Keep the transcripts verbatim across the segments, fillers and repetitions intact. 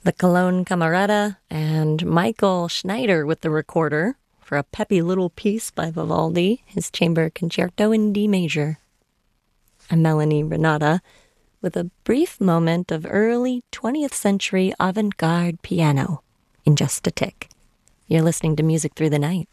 the Cologne Camerata, and Michael Schneider with the recorder for a peppy little piece by Vivaldi, his chamber concerto in D major. I'm Melanie Renata with a brief moment of early twentieth century avant-garde piano in just a tick. You're listening to Music Through the Night.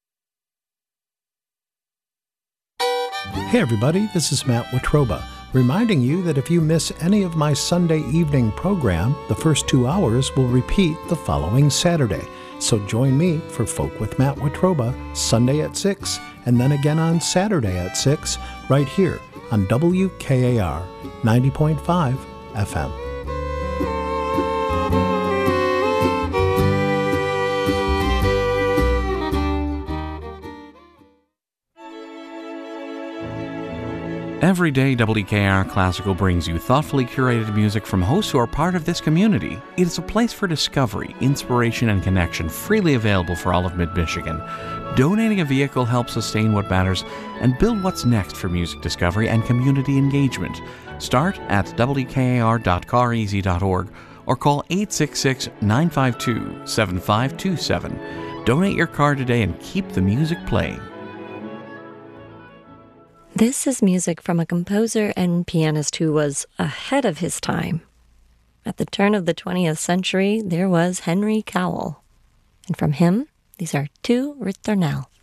Hey everybody, this is Matt Watroba, reminding you that if you miss any of my Sunday evening program, the first two hours will repeat the following Saturday. So join me for Folk with Matt Watroba, Sunday at six, and then again on Saturday at six, right here on W K A R ninety point five F M. Every day, W K A R Classical brings you thoughtfully curated music from hosts who are part of this community. It is a place for discovery, inspiration, and connection, freely available for all of mid-Michigan. Donating a vehicle helps sustain what matters and build what's next for music discovery and community engagement. Start at W K A R dot car easy dot org or call eight six six, nine five two, seven five two seven. Donate your car today and keep the music playing. This is music from a composer and pianist who was ahead of his time. At the turn of the twentieth century, there was Henry Cowell. And from him, these are two Ritornelle.